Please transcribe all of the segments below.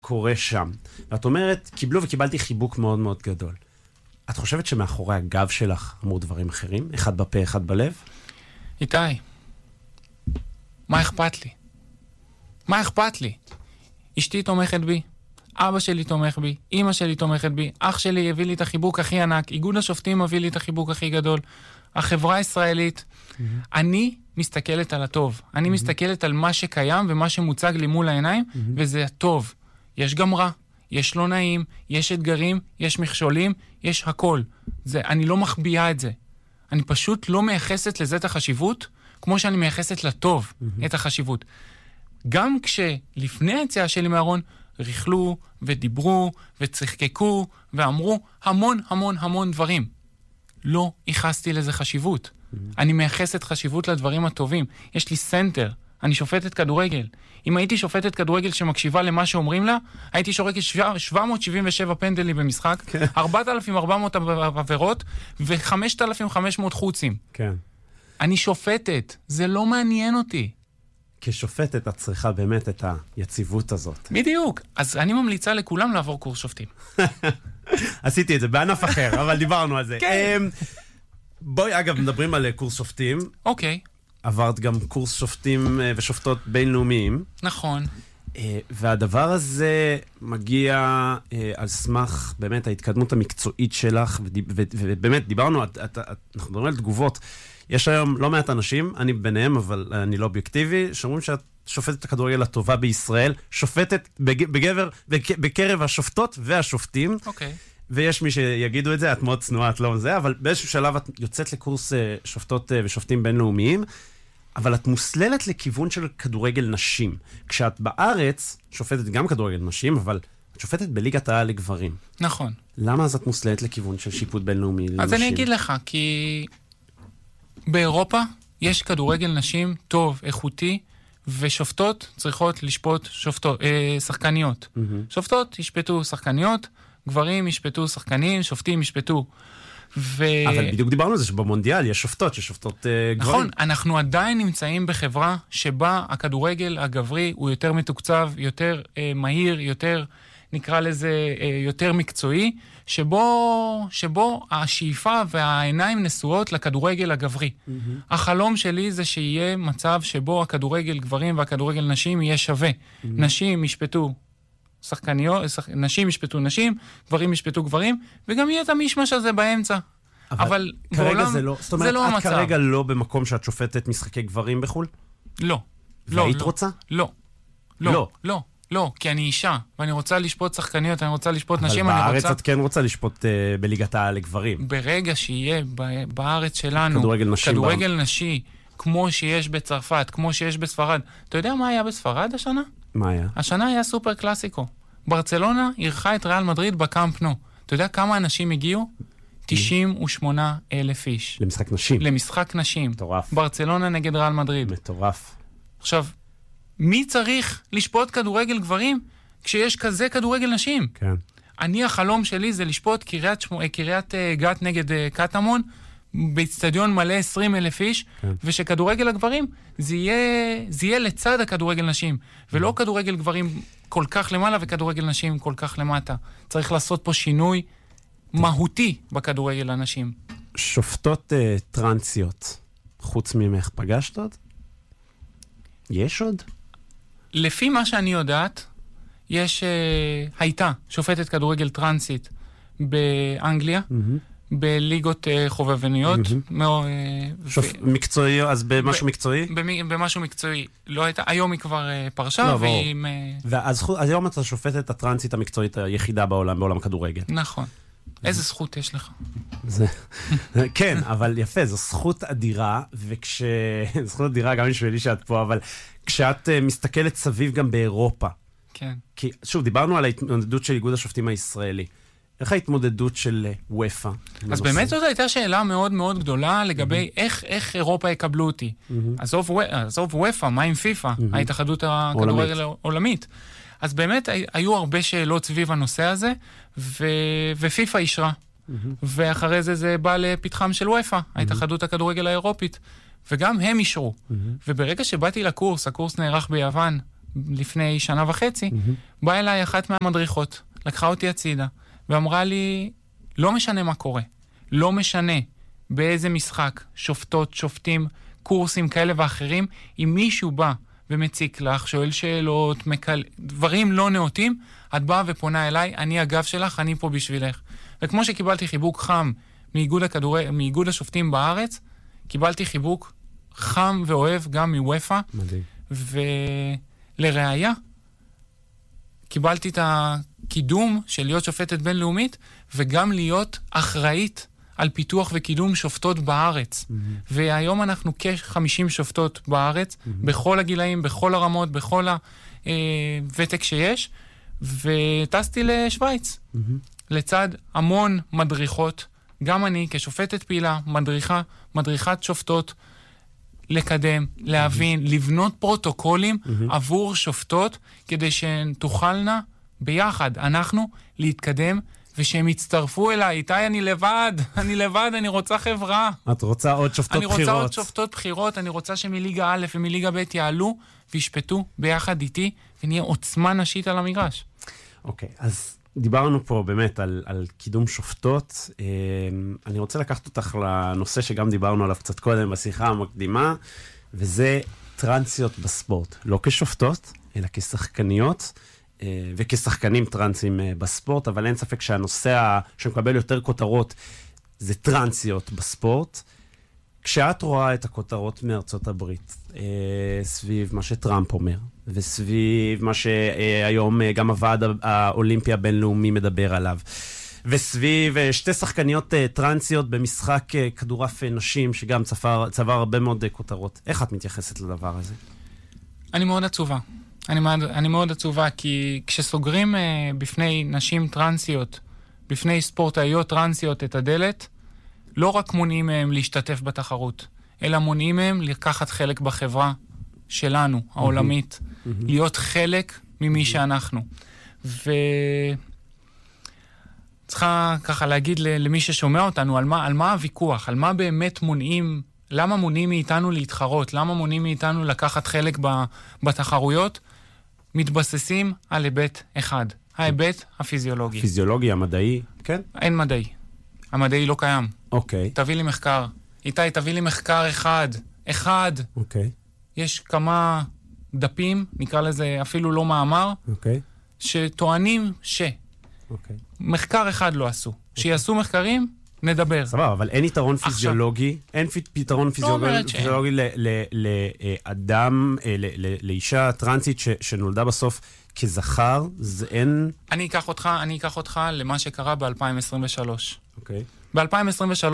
קורה שם. ואת אומרת, קיבלו וקיבלתי חיבוק מאוד מאוד גדול. את חושבת שמאחורי הגב שלך אמרו דברים אחרים? אחד בפה, אחד בלב? איתי, מה אכפת לי? מה אכפת לי? אשתי תומכת בי, אבא שלי תומך בי, אמא שלי תומכת בי, אח שלי הביא לי את החיבוק הכי ענק, איגוד השופטים הביא לי את החיבוק הכי גדול, החברה הישראלית. אני מסתכלת על הטוב. אני מסתכלת על מה שקיים ומה שמוצג לי מול העיניים, וזה הטוב. יש גם רע, יש לא נעים, יש אתגרים, יש מכשולים, יש הכל. אני לא מחביאה את זה. אני פשוט לא מייחסת לזה את החשיבות, כמו שאני מייחסת לטוב את החשיבות. גם כשלפני היציאה שלי מהארון, ריחלו ודיברו וצחקקו ואמרו המון המון המון דברים. לא ייחסתי לזה חשיבות. אני מייחסת חשיבות לדברים הטובים. יש לי סנטר, אני שופטת כדורגל. אם הייתי שופטת כדורגל שמקשיבה למה שאומרים לה, הייתי שורקת 777 פנדלים במשחק, 4,400 עבירות ו-5,500 חוצים. כן. אני שופטת, זה לא מעניין אותי. כשופטת את צריכה באמת את היציבות הזאת. בדיוק. אז אני ממליצה לכולם לעבור קורס שופטים. עשיתי את זה בענף אחר, אבל דיברנו על זה. כן. בואי, אגב, מדברים על קורס שופטים. אוקיי. עברת גם קורס שופטים ושופטות בינלאומיים. נכון. והדבר הזה מגיע על סמך באמת ההתקדמות המקצועית שלך, ובאמת דיברנו, אנחנו מדברים על תגובות. יש היום לא מעט אנשים, אני ביניהם, אבל אני לא אובייקטיבי, שאומרים שאת שופטת הכדורגל הטובה בישראל, שופטת בקרב השופטות והשופטים. אוקיי. ויש מי שיגידו את זה, את מאוד צנועה, את לא זה, אבל באיזשהו שלב את יוצאת לקורס שופטות ושופטים בינלאומיים, אבל את מוסללת לכיוון של כדורגל נשים. כשאת בארץ, שופטת גם כדורגל נשים, אבל את שופטת בליגת העל לגברים. נכון. למה אז את מוסללת לכיוון של שיפוט בינלאומי לנשים? אז אני אגיד לך, כי באירופה יש כדורגל נשים טוב, איכותי, ושופטות צריכות לשפוט שחקניות. שופטות ישפטו שחקניות, גברים ישפטו שחקנים, שופטים ישפטו. אבל בדיוק דיברנו על זה שבמונדיאל יש שופטות ששופטות גברים. נכון, אנחנו עדיין נמצאים בחברה שבה הכדורגל הגברי הוא יותר מתוקצב, יותר מהיר, יותר, נקרא לזה, יותר מקצועי, שבו השאיפה והעיניים נשואות לכדורגל הגברי. החלום שלי זה שיהיה מצב שבו הכדורגל גברים והכדורגל נשים יהיה שווה. נשים ישפטו שחקניות, נשים ישפטו נשים, גברים ישפטו גברים, וגם יהיה את המשמש הזה באמצע. אבל כרגע זה לא, זאת אומרת, לא את כרגע לא במקום שאת שופטת משחקי גברים בחול? לא. והיית רוצה? לא, כי אני אישה, ואני רוצה לשפוט שחקניות, אני רוצה לשפוט נשים, אני רוצה... אבל בארץ את כן רוצה לשפוט בליגת העל לגברים. ברגע שיהיה בארץ שלנו, כדורגל נשי, כמו שיש בצרפת, כמו שיש בספרד. אתה יודע מה היה בספרד השנה? מה היה? השנה היה סופר קלאסיקו. ברצלונה אירחה את ריאל מדריד בקאמפ נו. אתה יודע כמה אנשים הגיעו? 98,000 איש. למשחק נשים. למשחק נשים. מטורף. ברצלונה נגד ריאל מדריד. מטורף. עכשיו, מי צריך לשפוט כדורגל גברים כשיש כזה כדורגל נשים? כן. החלום שלי זה לשפוט קריית גת נגד קטמון, באצטדיון מלא 20,000 איש, כן. ושכדורגל הגברים זה יהיה לצד הכדורגל נשים, ולא כדורגל גברים כל כך למעלה וכדורגל נשים כל כך למטה. צריך לעשות פה שינוי מהותי בכדורגל הנשים. שופטות טרנסיות, חוץ ממך פגשת עוד? יש עוד? לפי מה שאני יודעת, הייתה שופטת כדורגל טרנסית באנגליה, בליגות חובבניות. מקצועי, אז במשהו מקצועי? במשהו מקצועי. לא הייתה, היום היא כבר פרשה, ואז היום אתה שופטת הטרנסית המקצועית היחידה בעולם הכדורגל. נכון. איזה זכות יש לך? כן, אבל יפה, זו זכות אדירה, זכות אדירה גם בשבילי שאת פה, אבל כשאת מסתכלת סביב גם באירופה, כן. כי שוב, דיברנו על ההתמודדות של איגוד השופטים הישראלי. איך ההתמודדות של וופא? אז באמת זאת הייתה שאלה מאוד מאוד גדולה לגבי איך אירופה יקבלו אותי. עזוב וופא, מה עם פיפא, ההתאחדות הכדורגל העולמית. אז באמת היו הרבה שאלות סביב הנושא הזה, ופיפא אישרה. ואחרי זה בא לפתחם של וופא, ההתאחדות הכדורגל האירופית. וגם הם אישרו. וברגע שבאתי לקורס, הקורס נערך ביוון, לפני שנה וחצי, באה אליי אחת מהמדריכות, לקחה אותי הצידה, ואמרה לי, לא משנה מה קורה, לא משנה באיזה משחק, שופטות, שופטים, קורסים כאלה ואחרים, אם מישהו בא ומציק לך, שואל שאלות, דברים לא נאותים, את באה ופונה אליי, אני הגב שלך, אני פה בשבילך. וכמו שקיבלתי חיבוק חם מאיגוד השופטים בארץ, קיבלתי חיבוק חם ואוהב גם מוופא. מדהים. ולראיה, קיבלתי את הקידום של להיות שופטת בינלאומית, וגם להיות אחראית על פיתוח וקידום שופטות בארץ. והיום אנחנו כ-50 שופטות בארץ, בכל הגילאים, בכל הרמות, בכל הוותק שיש, וטסתי לשוויץ. לצד המון מדריכות, גם אני כשופטת פעילה, מדריכת שופטות, לקדם, להבין, לבנות פרוטוקולים עבור שופטות, כדי שהן תוכלנה ביחד, אנחנו, להתקדם, ושהם יצטרפו אליי. איתי, אני לבד, אני רוצה חברה. את רוצה עוד שופטות בחירות. אני רוצה עוד שופטות בחירות, אני רוצה שמליגה א' ומליגה ב' יעלו, וישפטו ביחד איתי, ונהיה עוצמה נשית על המגרש. אוקיי, אז דיברנו פה באמת על קידום שופטות. אני רוצה לקחת אותך לנושא שגם דיברנו עליו קצת קודם בשיחה המקדימה, וזה טרנסיות בספורט. לא כשופטות, אלא כשחקניות, וכשחקנים טרנסים בספורט, אבל אין ספק שהנושא שמקבל יותר כותרות זה טרנסיות בספורט. כשאת רואה את הכותרות מארצות הברית, סביב מה שטראמפ אומר, וסביב מה שהיום גם הוועד האולימפי הבינלאומי מדבר עליו, וסביב שתי שחקניות טרנסיות במשחק כדורעף נשים, שגם צבר הרבה מאוד כותרות. איך את מתייחסת לדבר הזה? אני מאוד עצובה. אני מאוד עצובה, כי כשסוגרים בפני נשים טרנסיות, בפני ספורטאיות טרנסיות את הדלת, לא רק מונעים מהם להשתתף בתחרות, אלא מונעים מהם לקחת חלק בחברה שלנו, העולמית, להיות חלק ממי שאנחנו. צריכה ככה להגיד למי ששומע אותנו על מה הוויכוח, על מה באמת מונעים, למה מונעים מאיתנו להתחרות, למה מונעים מאיתנו לקחת חלק בתחרויות, מתבססים על היבט אחד, ההיבט הפיזיולוגי. פיזיולוגי, המדעי, כן? אין מדעי. המדעי לא קיים. אוקיי. תביא לי מחקר. איתי, תביא לי מחקר אחד. אוקיי. יש כמה דפים, נקרא לזה אפילו לא מאמר, אוקיי. שטוענים אוקיי. מחקר אחד לא עשו. שיעשו מחקרים, נדבר. סבבה, אבל אין יתרון פיזיולוגי, אין פתרון פיזיולוגי לאדם, לאישה טרנסית שנולדה בסוף כזכר, זה אין... אני אקח אותך למה שקרה ב-2023. אוקיי. ב-2023,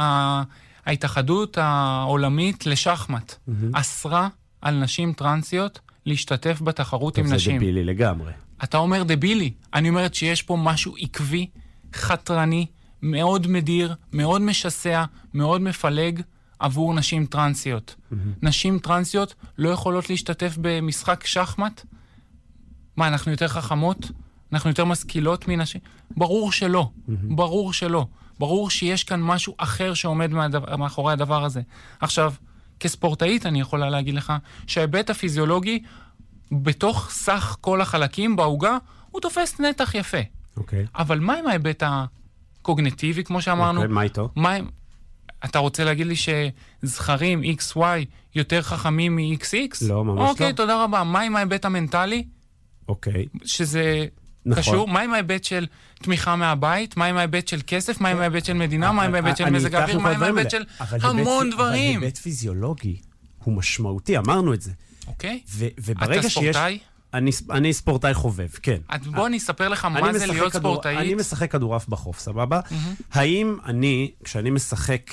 ההתאחדות העולמית לשחמט אסרה על נשים טרנסיות להשתתף בתחרות עם נשים. זה דבילי לגמרי. אתה אומר דבילי. אני אומרת שיש פה משהו עקבי, חתרני, מאוד מדיר, מאוד משסע, מאוד מפלג עבור נשים טרנסיות. נשים טרנסיות לא יכולות להשתתף במשחק שחמט? מה, אנחנו יותר חכמות? אנחנו יותר משכילות מנשים? ברור שלא. ברור שלא. ברור שיש כאן משהו אחר שעומד מאחורי הדבר הזה. עכשיו, כספורטאית אני יכולה להגיד לך שההיבט הפיזיולוגי בתוך סך כל החלקים בעוגה הוא תופס נתח יפה. אוקיי. אבל מה עם ההיבט הקוגניטיבי, כמו שאמרנו? אוקיי, מה איתו? אתה רוצה להגיד לי שזכרים XY יותר חכמים מ-XX? לא, ממש לא. אוקיי, תודה רבה. מה עם ההיבט המנטלי? אוקיי. שזה קשור? מה עם ההיבט של תמיכה מהבית? מה עם ההיבט של כסף? מה עם ההיבט של מדינה? מה עם ההיבט של מזג האוויר? מה עם ההיבט של המון דברים? אבל היבט פיזיולוגי הוא משמעותי, אמרנו את זה. אוקיי. וברגע שיש... אני ספורטאי חובב, כן. בוא אני אספר לך מה זה להיות ספורטאית. אני משחק כדורעף בחוף, סבבה? האם כשאני משחק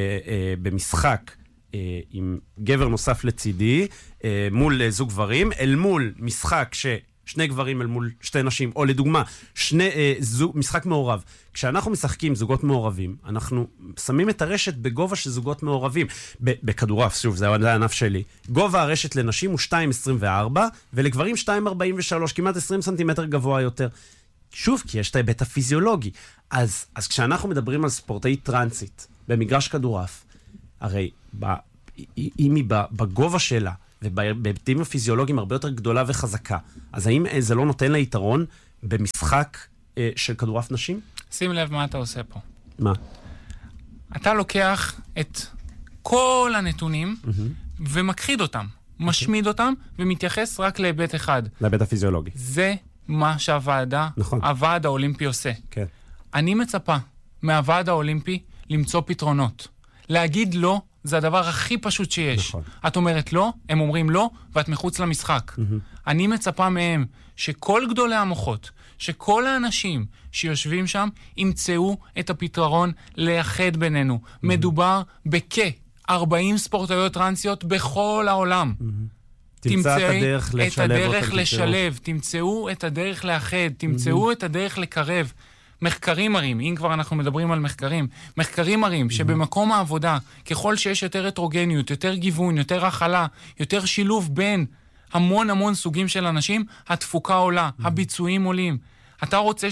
במשחק עם גבר נוסף לצידי, מול זוג גברים, אל מול משחק שני גברים אל מול שתי נשים, או לדוגמה, משחק מעורב. כשאנחנו משחקים זוגות מעורבים, אנחנו שמים את הרשת בגובה של זוגות מעורבים. בכדורעף, שוב, זה הענף שלי. גובה הרשת לנשים הוא 2.24, ולגברים 2.43, כמעט 20 סנטימטר גבוה יותר. שוב, כי יש את ההיבט הפיזיולוגי. אז כשאנחנו מדברים על ספורטאית טרנסית במגרש כדורעף, הרי אם היא בגובה שלה, ובהיבטים הפיזיולוגיים הרבה יותר גדולה וחזקה. אז האם זה לא נותן לה יתרון במשחק של כדורעף נשים? שים לב מה אתה עושה פה. מה? אתה לוקח את כל הנתונים ומכחיד אותם, משמיד אותם ומתייחס רק להיבט אחד. להיבט הפיזיולוגי. זה מה שהוועדה, נכון. הוועד האולימפי עושה. כן. אני מצפה מהוועד האולימפי למצוא פתרונות. להגיד לא, זה הדבר הכי פשוט שיש. נכון. את אומרת לא, הם אומרים לא, ואת מחוץ למשחק. אני מצפה מהם שכל גדולי המוחות, שכל האנשים שיושבים שם, ימצאו את הפתרון לייחד בינינו. מדובר בכ-40 ספורטאיות טרנסיות בכל העולם. תמצא את הדרך לשלב, תמצאו את הדרך לאחד, תמצאו את הדרך לקרב. מחקרים מראים, אם כבר אנחנו מדברים על מחקרים מראים שבמקום העבודה, ככל שיש יותר הטרוגניות, יותר גיוון, יותר הכלה, יותר שילוב בין המון סוגים של אנשים, התפוקה עולה, הביצועים עולים. אתה רוצה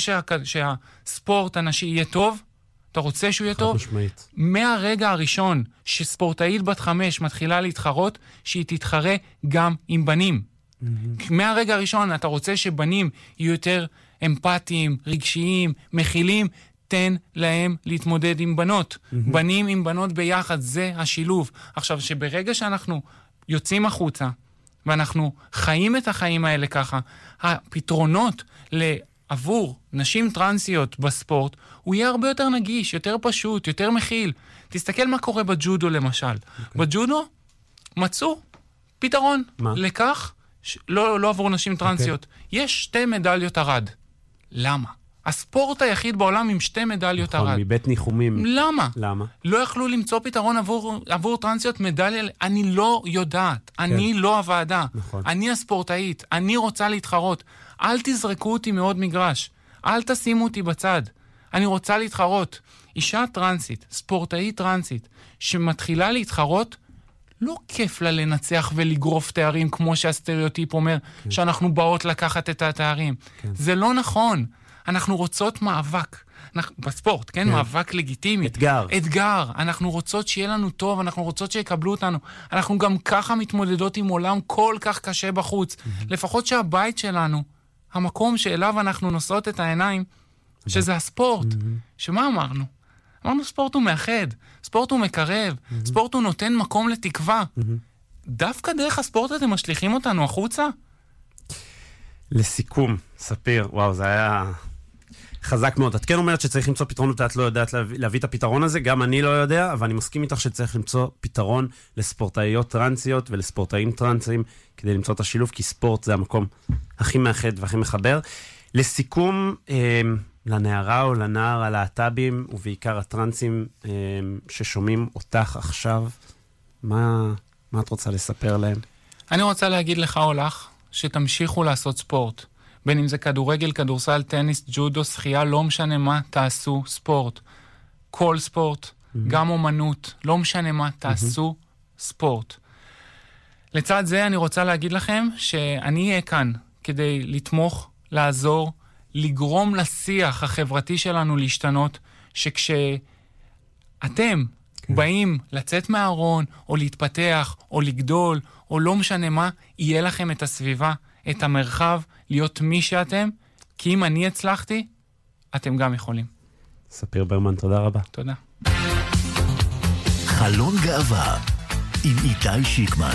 שהספורט הנשי יהיה טוב? אתה רוצה שהוא יהיה טוב? משמעית. מהרגע הראשון שספורטאית בת 5 מתחילה להתחרות, שהיא תתחרה גם עם בנים. מהרגע הראשון אתה רוצה שבנים יהיו יותר אמפתיים, רגשיים, מכילים, תן להם להתמודד עם בנות. בנים עם בנות ביחד, זה השילוב. עכשיו, שברגע שאנחנו יוצאים החוצה, ואנחנו חיים את החיים האלה ככה, הפתרונות עבור נשים טרנסיות בספורט, הוא יהיה הרבה יותר נגיש, יותר פשוט, יותר מכיל. תסתכל מה קורה בג'ודו למשל. בג'ודו מצאו פתרון לכך, לא עבור נשים טרנסיות. יש 2 מדליות ארד. למה? הספורט היחיד בעולם עם 2 מדליות ארד. מבית ניחומים. למה? לא יכלו למצוא פתרון עבור טרנסיות מדליה, אני לא יודעת. אני לא הוועדה. אני הספורטאית. אני רוצה להתחרות. אל תזרקו אותי מאוד מגרש. אל תשימו אותי בצד. אני רוצה להתחרות. אישה טרנסית, ספורטאית טרנסית, שמתחילה להתחרות, לא כיף לה לנצח ולגרוף תארים, כמו שהסטריאוטיפ אומר, שאנחנו באות לקחת את התארים. זה לא נכון. אנחנו רוצות מאבק. בספורט, כן? מאבק לגיטימי. אתגר. אנחנו רוצות שיהיה לנו טוב, אנחנו רוצות שיקבלו אותנו. אנחנו גם ככה מתמודדות עם עולם כל כך קשה בחוץ. לפחות שהבית שלנו, המקום שאליו אנחנו נושאות את העיניים, שזה הספורט. שמה אמרנו? אמרנו ספורט הוא מאחד, ספורט הוא מקרב, ספורט הוא נותן מקום לתקווה. דווקא דרך הספורט אתם משליכים אותנו החוצה? לסיכום, ספיר, וואו, זה היה חזק מאוד. את כן אומרת שצריך למצוא פתרונות, את לא יודעת להביא את הפתרון הזה, גם אני לא יודע, אבל אני מסכים איתך שצריך למצוא פתרון לספורטאיות טרנסיות ולספורטאים טרנסים, כדי למצוא את השילוב, כי ספורט זה המקום הכי מאחד והכי מחבר. לסיכום, לנערה או לנער הלהט"בים, ובעיקר הטרנסים ששומעים אותך עכשיו, מה את רוצה לספר להם? אני רוצה להגיד לך או לך, שתמשיכו לעשות ספורט. בין אם זה כדורגל, כדורסל, טניס, ג'ודו, שחייה, לא משנה מה, תעשו ספורט. כל ספורט, גם אומנות, לא משנה מה, תעשו ספורט. לצד זה אני רוצה להגיד לכם שאני אהיה כאן כדי לתמוך, לעזור, לגרום לשיח החברתי שלנו להשתנות, שכשאתם באים לצאת מהארון, או להתפתח, או לגדול, או לא משנה מה, יהיה לכם את הסביבה, את המרחב, להיות מי שאתם, כי אם אני הצלחתי, אתם גם יכולים. ספיר ברמן, תודה רבה. תודה. חלון גאווה עם איתי שיקמן.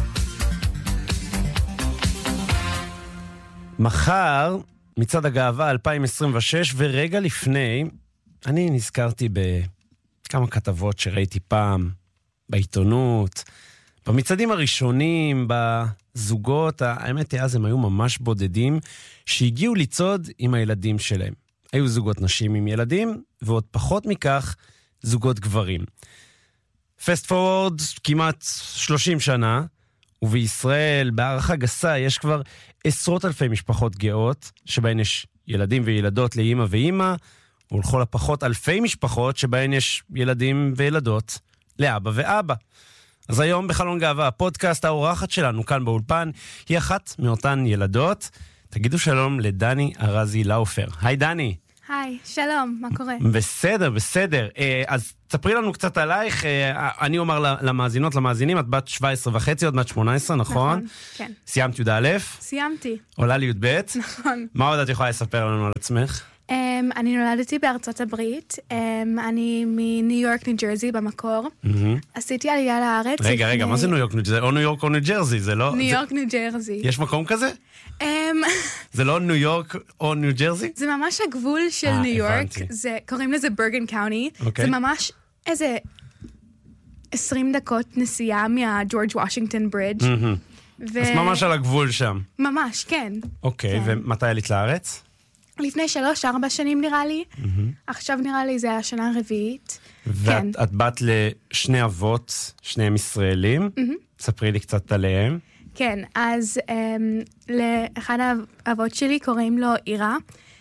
מחר, מצעד הגאווה 2026, ורגע לפני, אני נזכרתי בכמה כתבות שראיתי פעם, בעיתונות, במצעדים הראשונים, בזוגות, האמת היא אז הם היו ממש בודדים, שהגיעו לצעוד עם הילדים שלהם. היו זוגות נשים עם ילדים, ועוד פחות מכך, זוגות גברים. פסט פורוורד, כמעט 30 שנה, ובישראל, בהערכה גסה, יש כבר 10,000 משפחות גאות, שבהן יש ילדים וילדות לאמא ואמא, ולכל הפחות אלפי משפחות שבהן יש ילדים וילדות לאבא ואבא. אז היום בחלון גאווה, הפודקאסט, האורחת שלנו כאן באולפן, היא אחת מאותן ילדות. תגידו שלום לדני ארזי לאופר. היי דני. היי, שלום, מה קורה? בסדר, בסדר. אז תספרי לנו קצת עלייך. אני אומר למאזינות, למאזינים, את בת 17.5, עוד מעט 18, נכון? נכון, כן. סיימת י"א? סיימתי. עולה לי י"ב? נכון. מה עוד את יכולה לספר לנו על עצמך? אני נולדתי בארצות הברית, אני מניו יורק, ניו ג'רזי במקור. עשיתי עלייה לארץ. רגע, מה זה ניו יורק, ניו ג'רזי? או ניו יורק או ניו ג'רזי, זה לא... ניו יורק, ניו ג'רזי. יש מקום כזה? זה לא ניו יורק או ניו ג'רזי? זה ממש הגבול של ניו יורק, הבנתי. קוראים לזה ברגן קאוני. אוקיי. זה ממש איזה 20 דקות נסיעה מהג'ורג' וושינגטון ברידג'. אז ממש על הגבול שם. ממש, כן. אוקיי, כן. ומתי עלית לארץ? לפני 3-4 שנים נראה לי. עכשיו נראה לי זה השנה הרביעית. כן. ואת בת לשני אבות, שניהם ישראלים. ספרי לי קצת עליהם. כן, אז לאחד האבות שלי קוראים לו אירה.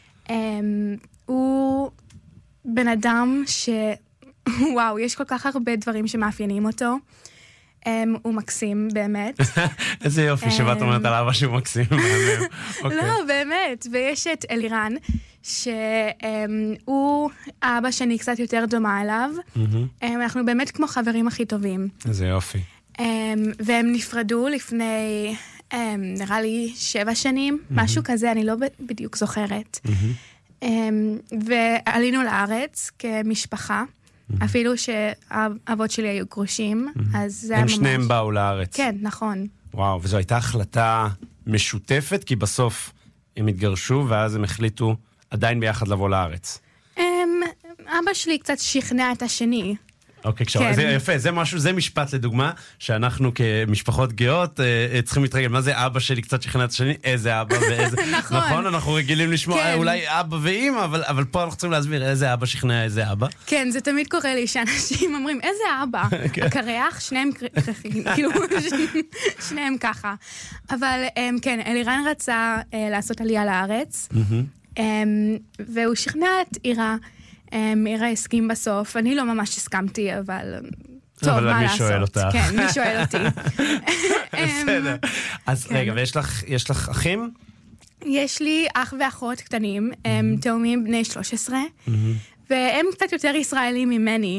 הוא בן אדם וואו, יש כל כך הרבה דברים שמאפיינים אותו. הוא מקסים, באמת. איזה יופי שבאת אומרת על אבא שהוא מקסים. לא, באמת. ויש את אלירן, שהוא האבא שאני קצת יותר דומה אליו. אנחנו באמת כמו חברים הכי טובים. איזה יופי. והם נפרדו לפני, נראה לי 7 שנים, משהו כזה, אני לא בדיוק זוכרת. ועלינו לארץ כמשפחה, אפילו שהאבות שלי היו גרושים, אז זה היה ממש... הם שניהם באו לארץ. כן, נכון. וואו, וזו הייתה החלטה משותפת, כי בסוף הם התגרשו, ואז הם החליטו עדיין ביחד לבוא לארץ. אבא שלי קצת שכנע את השני. אוקיי, כן. זה יפה, זה משהו, זה משפט לדוגמה, שאנחנו כמשפחות גאות צריכים להתרגל. מה זה אבא שלי קצת שכנע את השני? איזה אבא ואיזה... נכון. נכון, אנחנו רגילים לשמוע כן. אולי אבא ואמא, אבל פה אנחנו צריכים להסביר איזה אבא שכנע איזה אבא. כן, זה תמיד קורה לי שאנשים אומרים, איזה אבא? הקרח, שניהם כאילו, שניהם ככה. אבל כן, אלירן רצה לעשות עלייה לארץ, והוא שכנע את אירה, אירה הסכים בסוף, אני לא ממש הסכמתי, אבל טוב, מה לעשות? אבל מי שואל אותך? כן, מי שואל אותי. בסדר. אז רגע, ויש לך אחים? יש לי אח ואחות קטנים, הם תאומים בני 13, והם קצת יותר ישראלים ממני,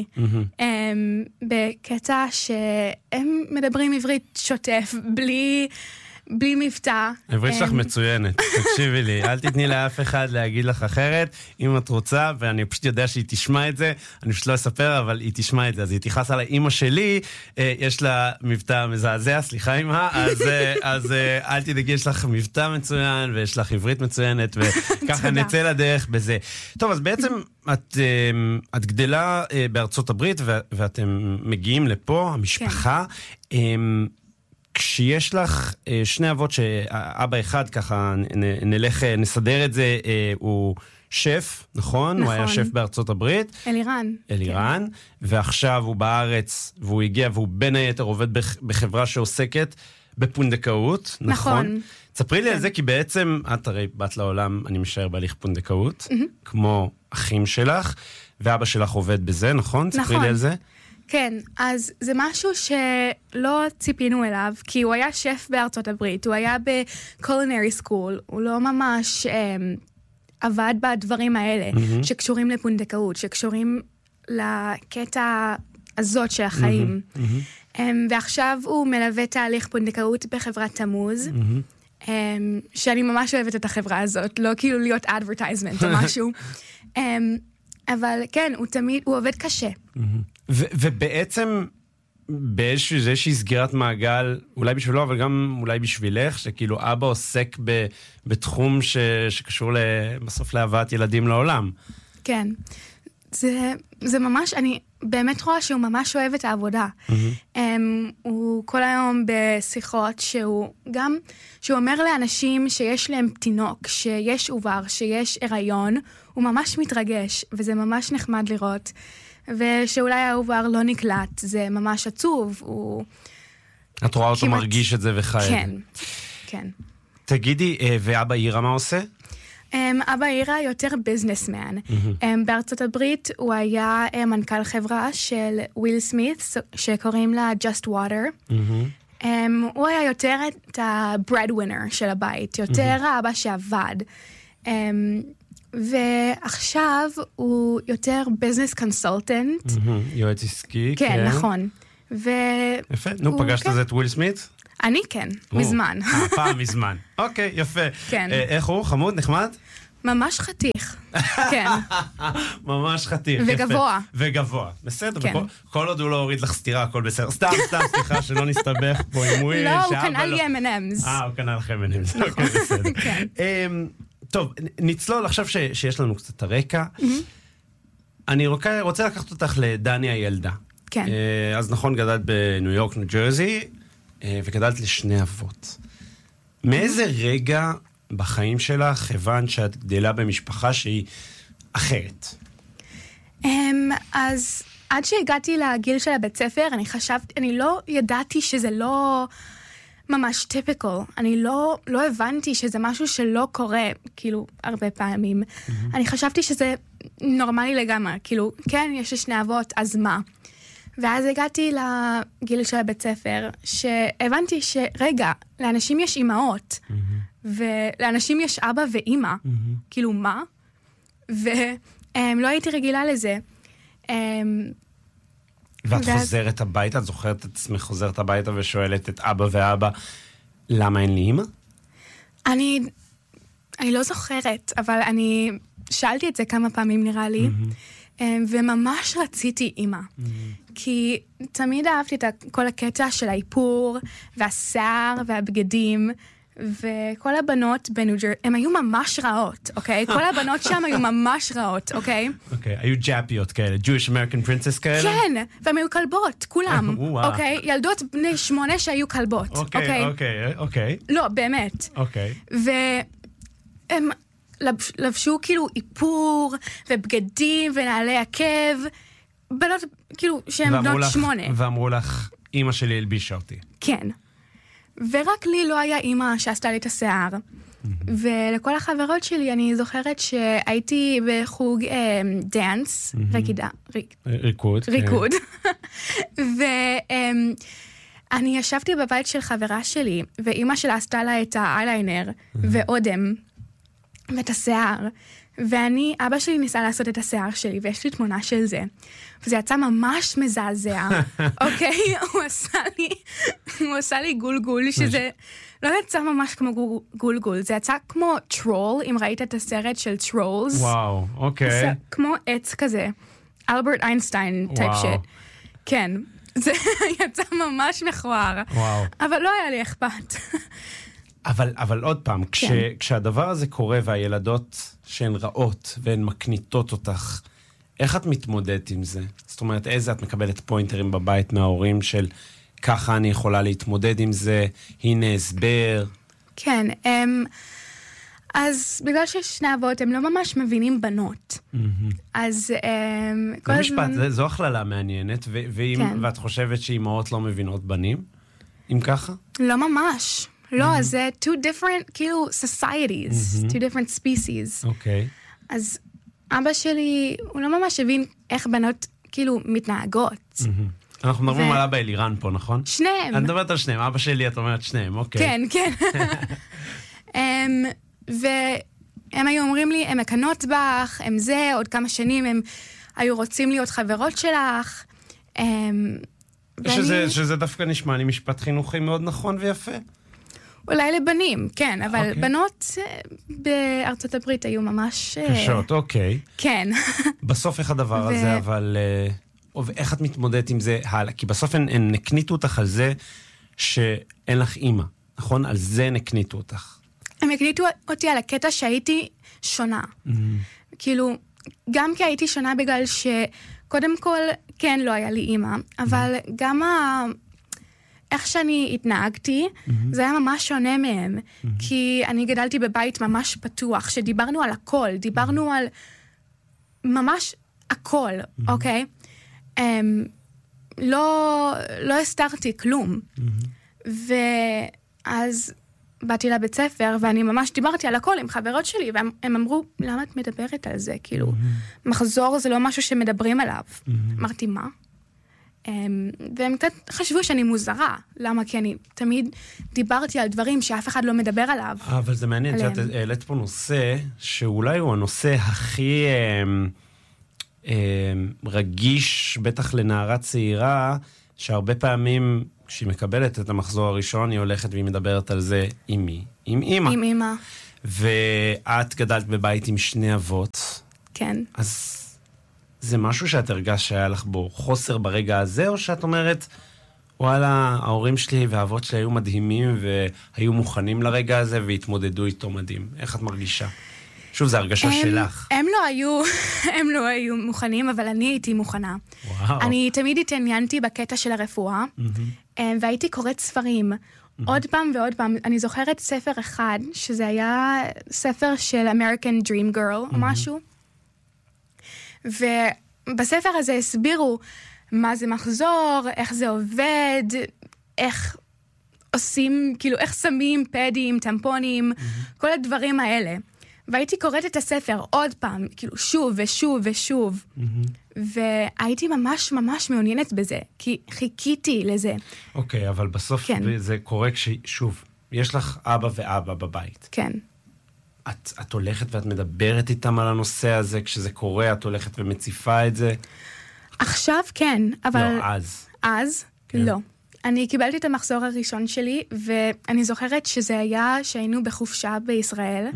בקטע שהם מדברים עברית שוטף, בלי מבטא. העברית שלך מצוינת, תקשיבי לי, אל תתני לאף אחד להגיד לך אחרת, אם את רוצה, ואני פשוט יודע שהיא תשמע את זה, אני פשוט לא אספר, אבל היא תשמע את זה, אז היא תיחס עליי, אמא שלי, יש לה מבטא מזעזע, סליחה אמא, אז אל תדאגי, יש לך מבטא מצוין, ויש לך עברית מצוינת, וככה נצא לדרך בזה. טוב, אז בעצם את גדלה בארצות הברית, ואתם מגיעים לפה, המשפחה, כשיש לך שני אבות שאבא אחד, ככה נסדר את זה, הוא שף, נכון? הוא היה שף בארצות הברית. אלירן, ועכשיו הוא בארץ, והוא הגיע, והוא בין היתר עובד בחברה שעוסקת בפונדקאות, נכון? תספרי לי על זה, כי בעצם את הרי בת לעולם, אני משער בהליך פונדקאות, כמו אחים שלך, ואבא שלך עובד בזה, נכון? תספרי לי על זה. כן, אז זה משהו שלא ציפינו אליו, כי הוא היה שף בארצות הברית, הוא היה בקולינרי סקול, הוא לא ממש עבד בדברים האלה, שקשורים לפונדקאות, שקשורים לקטע הזאת של החיים. ועכשיו הוא מלווה תהליך פונדקאות בחברת תמוז, שאני ממש אוהבת את החברה הזאת, לא כאילו להיות advertisement או משהו. אבל כן, הוא עובד קשה. ובעצם באיזושהי סגירת מעגל, אולי בשבילו, אבל גם אולי בשבילך, שכאילו אבא עוסק בתחום שקשור בסוף להבאת ילדים לעולם. כן. זה ממש, אני באמת רואה שהוא ממש אוהב את העבודה. הוא כל היום בשיחות שהוא אומר לאנשים שיש להם תינוק, שיש עובר, שיש הריון, הוא ממש מתרגש, וזה ממש נחמד לראות. ושאולי העובר לא נקלט, זה ממש עצוב. את רואה אותו מרגיש את זה וחי. כן, כן. תגידי, ואבא אירה מה עושה? אבא אירה יותר ביזנסמן. בארצות הברית הוא היה מנכ"ל חברה של וויל סמית, שקוראים לה Just Water. הוא היה יותר את ה-breadwinner של הבית, יותר האבא שעבד. ועכשיו הוא יותר ביזנס קונסולטנט. יועץ עסקי, כן, נכון. יפה, נו, פגשת את וויל סמית? אני כן, מזמן. פעם מזמן. אוקיי, יפה. כן. איך הוא? חמוד? נחמד? ממש חתיך, כן. ממש חתיך. וגבוה. וגבוה. בסדר, כן. כל עוד הוא לא הוריד לך סתירה, הכל בסדר. סתם, סליחה, שלא נסתבך פה עם וויל. לא, הוא קנה לי M&M's. הוא קנה לך M&M's. אוקיי, בסדר. כן. טוב, נצלול עכשיו שיש לנו קצת הרקע. אני רוצה לקחת אותך לדני הילדה. כן. אז נכון, גדלת בניו יורק, ניו ג'רזי, וגדלת לשני אבות. מאיזה רגע בחיים שלך הבנת שאת גדלה במשפחה שהיא אחרת? אז עד שהגעתי לגיל של הבית ספר, אני לא ידעתי שזה לא ממש טיפיקל. אני לא הבנתי שזה משהו שלא קורה, כאילו, הרבה פעמים. אני חשבתי שזה נורמלי לגמרי, כאילו, כן, יש לי שני אבות, אז מה? ואז הגעתי לגיל של הבית ספר, שהבנתי שרגע, לאנשים יש אמהות, ולאנשים יש אבא ואמא, כאילו מה? ולא הייתי רגילה לזה. ואת חוזרת הביתה, את זוכרת את עצמך חוזרת הביתה ושואלת את אבא ואבא, למה אין לי אמא? אני לא זוכרת, אבל אני שאלתי את זה כמה פעמים נראה לי, וממש רציתי אמא. כי תמיד אהבתי את כל הקטע של האיפור, והשיער, והבגדים, וכל הבנות בניו ג'רזי, הן היו ממש רעות, אוקיי? כל הבנות שם היו ממש רעות, אוקיי? אוקיי, היו ג'אפיות כאלה, Jewish American Princess כאלה? כן, והן היו כלבות, כולם, אוקיי? ילדות בני 8 שהיו כלבות, אוקיי? אוקיי. לא, באמת. אוקיי. והם לבשו כאילו איפור, ובגדים, ונעלי עקב, בנות, כאילו, שהן בנות 8. ואמרו לך, אמא שלי הלבישה אותי. כן. ורק לי לא היה אימא שעשתה לי את השיער. ולכל החברות שלי אני זוכרת שהייתי בחוג דאנס, ריקוד. ואני ישבתי בבית של חברה שלי, ואימא שלה עשתה לה את האייליינר, ואודם, ואת השיער. אבא שלי ניסה לעשות את השיער שלי, ויש לי תמונה של זה. וזה יצא ממש מזעזע, אוקיי? הוא עשה לי גולגול, שזה לא יצא ממש כמו גולגול, זה יצא כמו טרול, אם ראית את הסרט של טרולס. וואו, אוקיי. כמו עץ כזה, אלברט איינשטיין טייפ שיט. כן, זה יצא ממש מכוער. וואו. אבל לא היה לי אכפת. אבל עוד פעם, כשהדבר הזה קורה והילדות שהן רעות והן מקניטות אותך, איך את מתמודדת עם זה? זאת אומרת, איזה את מקבלת פוינטרים בבית מההורים של ככה אני יכולה להתמודד עם זה, הנה הסבר? כן, אז בגלל שיש שני אבות, הם לא ממש מבינים בנות. אז כל הזמן... במשפט, זו הכללה מעניינת, ואת חושבת שאימהות לא מבינות בנים? אם ככה? לא ממש. לא, זה two different, כאילו, societies, two different species. אוקיי. אז אבא שלי, הוא לא ממש הבין איך בנות, כאילו, מתנהגות. אנחנו מדברים על אבא אלירן פה, נכון? שניהם. אני מדברת על שניהם, אבא שלי, את אומרת שניהם, אוקיי. כן, כן. והם היו אומרים לי, הם מקנות בך, הם זה, עוד כמה שנים הם היו רוצים להיות חברות שלך. שזה דווקא נשמע לי משפט חינוכי מאוד נכון ויפה. אולי לבנים, כן, אבל בנות בארצות הברית היו ממש... קשות, אוקיי. כן. בסוף איך הדבר הזה, אבל... איך את מתמודדת עם זה הלאה? כי בסוף הן נקניתו אותך על זה שאין לך אימא, נכון? על זה נקניתו אותך. הם הקניתו אותי על הקטע שהייתי שונה. כאילו, גם כי הייתי שונה בגלל שקודם כל, כן, לא היה לי אימא, אבל גם איך שאני התנהגתי, זה היה ממש שונה מהם. כי אני גדלתי בבית ממש פתוח, שדיברנו על הכל, דיברנו על ממש הכל, אוקיי? לא הסתרתי כלום. ואז באתי לבית ספר, ואני ממש דיברתי על הכל עם חברות שלי, והם אמרו, למה את מדברת על זה? כאילו, מחזור זה לא משהו שמדברים עליו. אמרתי, מה? והם קצת חשבו שאני מוזרה. למה? כי אני תמיד דיברתי על דברים שאף אחד לא מדבר עליו. אבל זה מעניין, שאת העלית פה נושא, שאולי הוא הנושא הכי רגיש, בטח לנערה צעירה, שהרבה פעמים, כשהיא מקבלת את המחזור הראשון, היא הולכת והיא מדברת על זה עם מי? עם אמא. עם אמא. ואת גדלת בבית עם שני אבות. כן. אז זה משהו שאת הרגש שהיה לך בו חוסר ברגע הזה, או שאת אומרת, וואלה, ההורים שלי והאבות שלי היו מדהימים, והיו מוכנים לרגע הזה, והתמודדו איתו מדהים. איך את מרגישה? שוב, זו הרגשה שלך. הם לא היו מוכנים, אבל אני הייתי מוכנה. וואו. אני תמיד התעניינתי בקטע של הרפואה, והייתי קוראת ספרים. עוד פעם ועוד פעם. אני זוכרת ספר אחד, שזה היה ספר של American Dream Girl, או משהו. ובספר הזה הסבירו מה זה מחזור, איך זה עובד, איך עושים, כאילו, איך שמים פדים, טמפונים, כל הדברים האלה. והייתי קוראת את הספר עוד פעם, כאילו, שוב ושוב ושוב. והייתי ממש ממש מעוניינת בזה, כי חיכיתי לזה. אוקיי, אבל בסוף כן. זה קורה כששוב, יש לך אבא ואבא בבית. כן. את הולכת ואת מדברת איתם על הנושא הזה, כשזה קורה, את הולכת ומציפה את זה? עכשיו כן, אבל... לא, אז. אז? כן. לא. אני קיבלתי את המחזור הראשון שלי, ואני זוכרת שזה היה שהיינו בחופשה בישראל,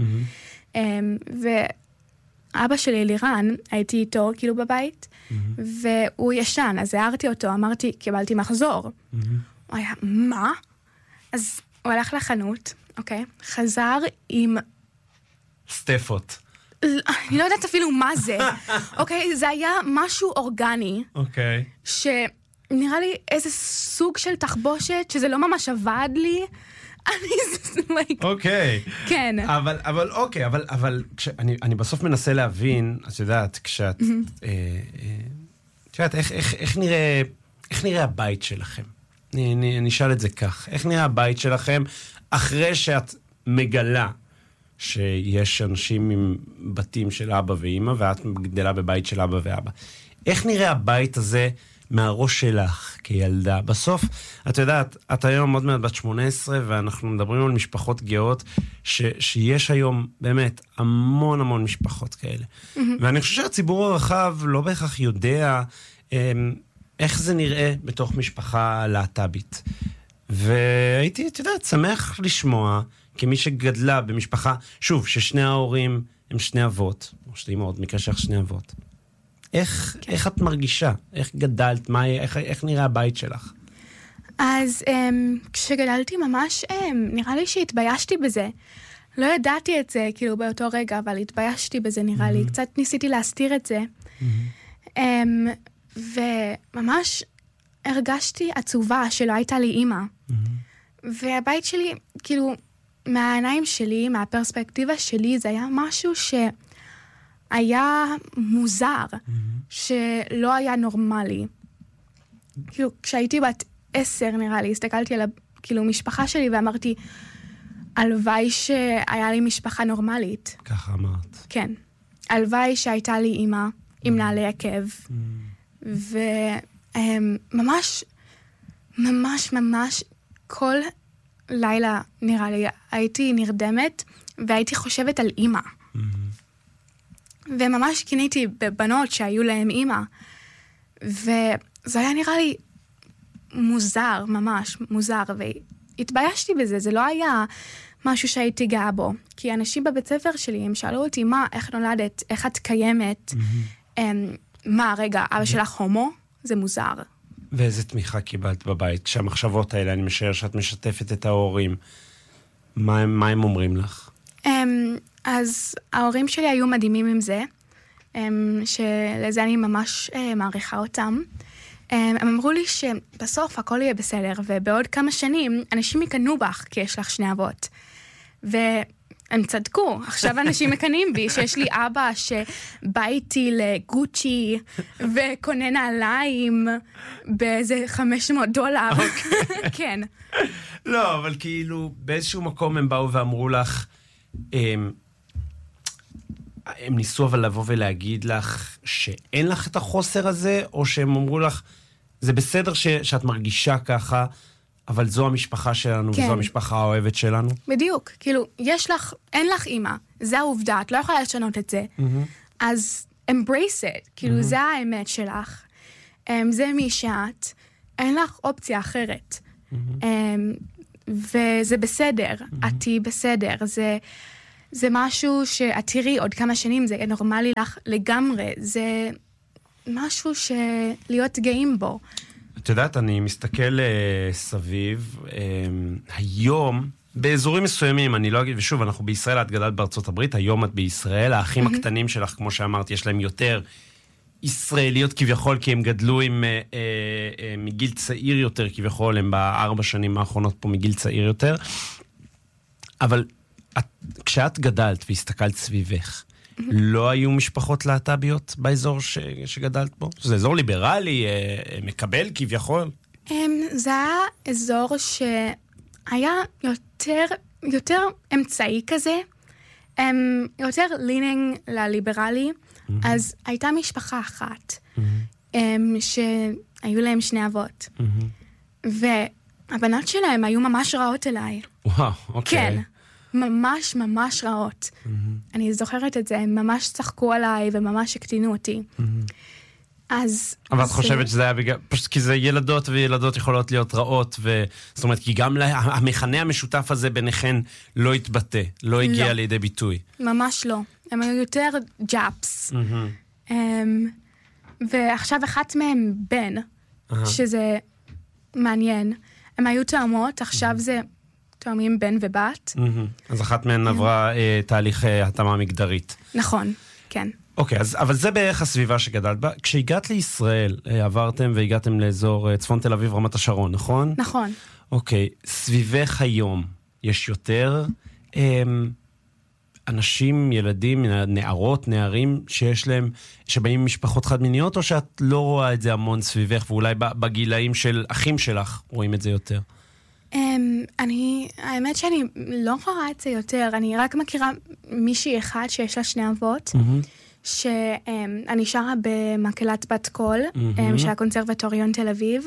ואבא שלי, לירן, הייתי איתו כאילו בבית, והוא ישן, אז הערתי אותו, אמרתי, קיבלתי מחזור. הוא היה, מה? אז הוא הלך לחנות, אוקיי? חזר עם... סטפות. אני לא יודעת אפילו מה זה. אוקיי, זה היה משהו אורגני. אוקיי. שנראה לי איזה סוג של תחבושת, שזה לא ממש עבד לי. אוקיי. כן. אבל אוקיי, אבל אני בסוף מנסה להבין, את יודעת, כשאת... את יודעת, איך נראה הבית שלכם? אני אשאל את זה כך. איך נראה הבית שלכם אחרי שאת מגלה שיש אנשים עם בתים של אבא ואמא, ואת גדלה בבית של אבא ואבא. איך נראה הבית הזה מהראש שלך כילדה? בסוף, את יודעת, את היום עוד מעט בת 18, ואנחנו מדברים על משפחות גאות, שיש היום באמת המון המון משפחות כאלה. ואני חושב שהציבור הרחב לא בהכרח יודע איך זה נראה בתוך משפחה להט"בית. והייתי, את יודעת, שמח לשמוע, כמי שגדלה במשפחה, שוב, ששני ההורים הם שני אבות, או שתי אמהות, מקרה שלך שני אבות. איך את מרגישה? איך גדלת? איך נראה הבית שלך? אז כשגדלתי ממש, נראה לי שהתביישתי בזה. לא ידעתי את זה, כאילו, באותו רגע, אבל התביישתי בזה, נראה לי. קצת ניסיתי להסתיר את זה. וממש הרגשתי עצובה שלא הייתה לי אימא. והבית שלי, כאילו, מהעיניים שלי, מהפרספקטיבה שלי, זה היה משהו שהיה מוזר, שלא היה נורמלי. כאילו, כשהייתי בת 10, נראה לי, הסתכלתי על, כאילו, משפחה שלי ואמרתי, הלוואי שהיה לי משפחה נורמלית. ככה אמרת. כן. הלוואי שהייתה לי אימא עם נעלי עקב. וממש, ממש, ממש, כל לילה, נראה לי, הייתי נרדמת, והייתי חושבת על אימא. וממש קניתי בבנות שהיו להם אימא. וזה היה נראה לי מוזר, ממש מוזר, והתביישתי בזה, זה לא היה משהו שהייתי גאה בו. כי אנשים בבית ספר שלי, הם שאלו אותי, מה, איך נולדת, איך את קיימת, מה, רגע, אבא שלך הומו? זה מוזר. ואיזה תמיכה קיבלת בבית? כשהמחשבות האלה, אני משער שאת משתפת את ההורים. מה הם אומרים לך? אז ההורים שלי היו מדהימים עם זה, שלזה אני ממש מעריכה אותם. הם אמרו לי שבסוף הכל יהיה בסדר, ובעוד כמה שנים אנשים יקנו בך, כי יש לך שני אבות. והם צדקו, עכשיו אנשים מקנים בי, שיש לי אבא שבא איתי לגוצ'י, וקונה נעליים באיזה $500. כן. לא, אבל כאילו, באיזשהו מקום הם באו ואמרו לך, הם ניסו אבל לבוא ולהגיד לך שאין לך את החוסר הזה, או שהם אמרו לך, זה בסדר שאת מרגישה ככה, אבל זו המשפחה שלנו, וזו המשפחה האוהבת שלנו. בדיוק. כאילו, אין לך אימא. זה העובדה, את לא יכולה לשנות את זה. אז embrace it. כאילו, זה האמת שלך. זה מי שאת. אין לך אופציה אחרת. וזה בסדר. את תהי בסדר. זה משהו שאת תראי עוד כמה שנים, זה נורמלי לך לגמרי. זה משהו להיות גאים בו. את יודעת, אני מסתכל סביב, היום, באזורים מסוימים, אני לא אגיד, ושוב, אנחנו בישראל, את גדלת בארצות הברית, היום את בישראל, האחים הקטנים שלך, כמו שאמרת, יש להם יותר ישראליות כביכול, כי הם גדלו מגיל צעיר יותר כביכול, הם ב4 שנים האחרונות פה מגיל צעיר יותר, אבל כשאת גדלת והסתכלת סביבך, לא היו משפחות להט"ביות באזור שגדלת בו? זה אזור ליברלי, מקבל כביכול? זה היה אזור שהיה יותר אמצעי כזה, יותר leaning לליברלי, אז הייתה משפחה אחת, שהיו להם 2 אבות. והבנות שלהם היו ממש רעות אליי. וואו, אוקיי. כן. ממש ממש רעות. אני זוכרת את זה, הם ממש צחקו עליי וממש הקטינו אותי. אז... אבל את חושבת שזה היה בגלל... פשוט כי זה ילדות וילדות יכולות להיות רעות, זאת אומרת, כי גם המכנה המשותף הזה ביניכן לא התבטא, לא הגיע לידי ביטוי. ממש לא. הם היו יותר ג'אפס. ועכשיו אחת מהם בן, שזה מעניין. הם היו תאומות, עכשיו זה... תאומים בן ובת. אז אחת מהן עברה תהליך התאמה מגדרית. נכון, כן. אוקיי, אבל זה בערך הסביבה שגדלת בה. כשהגעת לישראל, עברתם והגעתם לאזור צפון תל אביב, רמת השרון, נכון? נכון. אוקיי, סביבך היום יש יותר אנשים, ילדים, נערות, נערים, שבאים ממשפחות חד-מיניות, או שאת לא רואה את זה המון סביבך, ואולי בגילאים של אחים שלך רואים את זה יותר? האמת שאני לא רואה את זה יותר, אני רק מכירה מישהי אחד שיש לה 2 אבות, שאני שרה במקהלת בת קול, של הקונסרבטוריון תל אביב,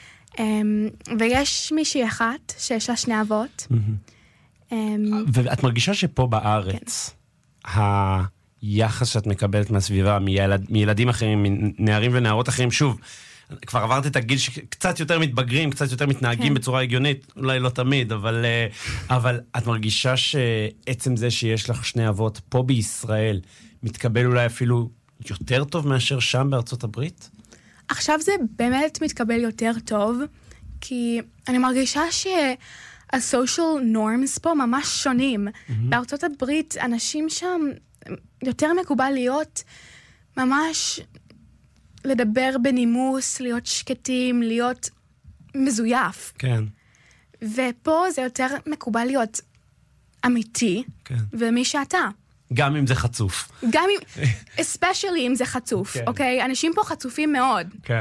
ויש מישהי אחת שיש לה 2 אבות. ואת מרגישה שפה בארץ, היחס שאת מקבלת מהסביבה, מילדים אחרים, מנערים ונערות אחרים, שוב, כבר עברת את הגיל שקצת יותר מתבגרים, קצת יותר מתנהגים בצורה הגיונית, אולי לא תמיד, אבל את מרגישה שעצם זה שיש לך 2 אבות פה בישראל, מתקבל אולי אפילו יותר טוב מאשר שם בארצות הברית? עכשיו זה באמת מתקבל יותר טוב, כי אני מרגישה שה-social norms פה ממש שונים. בארצות הברית אנשים שם יותר מקובל להיות ממש... לדבר בנימוס, להיות שקטים, להיות מזויף. כן. ופה זה יותר מקובל להיות אמיתי, כן. ומי שאתה. גם אם זה חצוף. גם אם, especially אם זה חצוף, כן. אוקיי? אנשים פה חצופים מאוד. כן.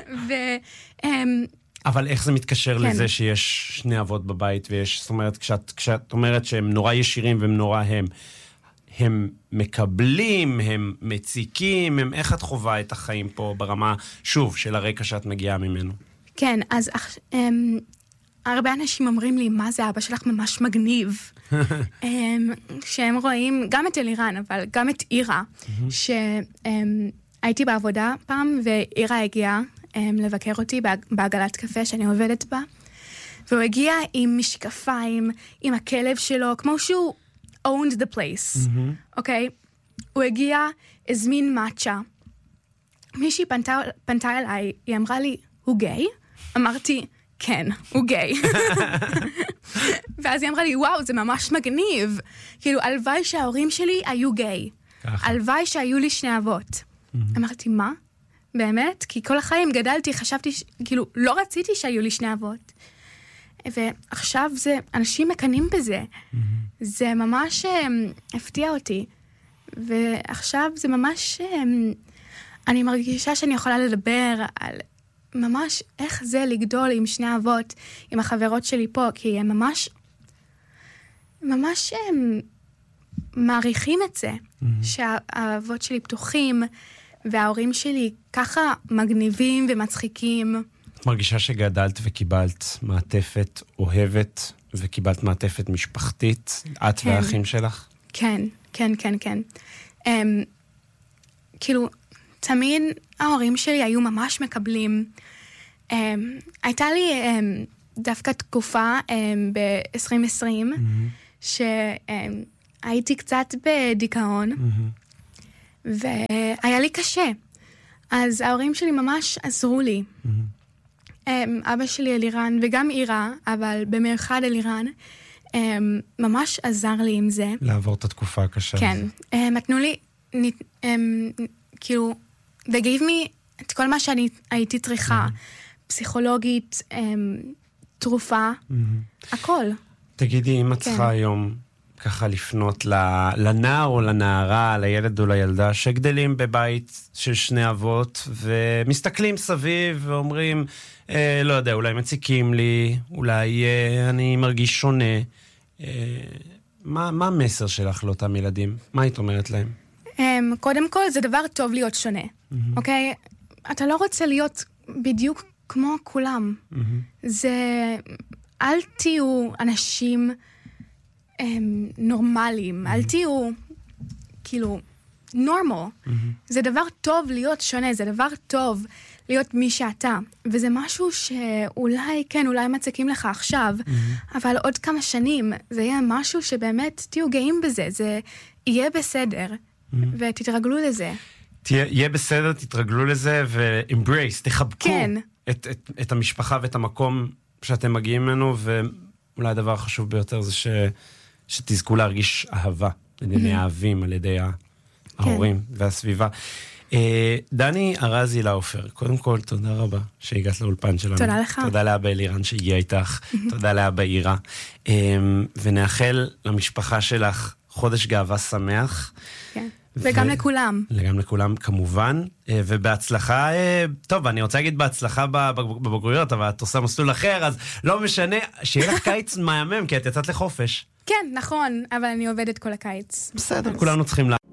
אבל איך זה מתקשר כן. לזה שיש 2 אבות בבית, ויש, זאת אומרת, כשאת אומרת שהם נורא ישירים והם נורא הם מקבלים, הם מציקים, איך את חובה את החיים פה ברמה, שוב, של הרקע שאת מגיעה ממנו? כן, אז הרבה אנשים אומרים לי, מה זה, אבא שלך ממש מגניב. שהם רואים גם את אלירן, אבל גם את אירה, שהייתי בעבודה פעם, ואירה הגיעה לבקר אותי בעגלת קפה שאני עובדת בה, והוא הגיע עם משקפיים, עם הכלב שלו, כמו שהוא... owned the place, אוקיי? הוא הגיע, הזמין מאצ'ה. מישהי פנתה אליי, היא אמרה לי, הוא גיי? אמרתי, כן, הוא גיי. ואז היא אמרה לי, וואו, זה ממש מגניב. כאילו, הלוואי שההורים שלי היו גיי. הלוואי שהיו לי 2 אבות. אמרתי, מה? באמת? כי כל החיים גדלתי, חשבתי, כאילו, לא רציתי שהיו לי 2 אבות. ועכשיו זה, אנשים מקנים בזה. זה ממש הפתיע אותי. ועכשיו זה ממש, אני מרגישה שאני יכולה לדבר על ממש איך זה לגדול עם 2 אבות, עם החברות שלי פה, כי הם ממש מעריכים את זה, שהאבות שלי פתוחים, וההורים שלי ככה מגניבים ומצחיקים. את מרגישה שגדלת וקיבלת מעטפת אוהבת, וקיבלת מעטפת משפחתית, את כן. והאחים שלך? כן, כן, כן, כן. כאילו, תמיד ההורים שלי היו ממש מקבלים. הייתה לי דווקא תקופה ב-2020, שהייתי קצת בדיכאון, והיה לי קשה. אז ההורים שלי ממש עזרו לי. אבא שלי אלירן, וגם אירה, אבל במיוחד אלירן, ממש עזר לי עם זה. לעבור את התקופה הקשה. כן. נתנו לי, כאילו, they gave me את כל מה שאני הייתי צריכה. פסיכולוגית, תרופה, הכל. תגידי, אם את צריכה היום ככה לפנות לנער או לנערה, לילד או לילדה, שגדלים בבית של שני אבות, ומסתכלים סביב ואומרים, לא יודע, אולי מציקים לי, אולי אני מרגיש שונה. מה המסר שלך לאותם ילדים? מה היית אומרת להם? קודם כל, זה דבר טוב להיות שונה, אוקיי? אתה לא רוצה להיות בדיוק כמו כולם. אל תהיו אנשים נורמליים, אל תהיו כאילו נורמל. זה דבר טוב להיות שונה, זה דבר טוב להיות מי שאתה. וזה משהו שאולי, כן, אולי מציקים לך עכשיו, אבל עוד כמה שנים זה יהיה משהו שבאמת תהיו גאים בזה, זה יהיה בסדר, ותתרגלו לזה. יהיה בסדר, תתרגלו לזה, ו-embrace, תחבקו את המשפחה ואת המקום שאתם מגיעים ממנו, ואולי הדבר החשוב ביותר זה שתזכו להרגיש אהבה, על ידי האהבים, על ידי ההורים והסביבה. דני ארזי לאופר, קודם כל, תודה רבה שהגעת לאולפן שלנו. תודה לך. תודה לאבא אלירן שהגיע איתך, תודה לאבא אירה, ונאחל למשפחה שלך חודש גאווה שמח. כן. וגם לכולם. גם לכולם, כמובן, ובהצלחה, טוב, אני רוצה להגיד בהצלחה בבגרויות, אבל את עושה מסלול אחר, אז לא משנה, שיהיה לך קיץ מהמם, כי את יצאת לחופש. כן, נכון, אבל אני עובדת כל הקיץ. בסדר, כולנו צריכים